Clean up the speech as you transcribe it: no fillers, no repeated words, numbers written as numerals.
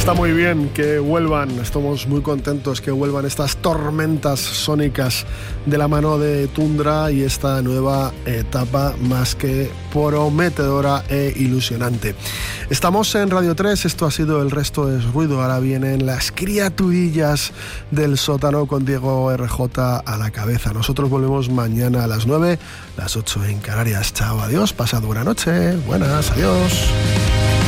Está muy bien que vuelvan, estamos muy contentos que vuelvan estas tormentas sónicas de la mano de Tundra y esta nueva etapa más que prometedora e ilusionante. Estamos en Radio 3, esto ha sido El Resto es Ruido, ahora vienen las criaturillas del sótano con Diego RJ a la cabeza. Nosotros volvemos mañana a las 9, las 8 en Canarias. Chao, adiós, pasad buena noche, buenas, adiós.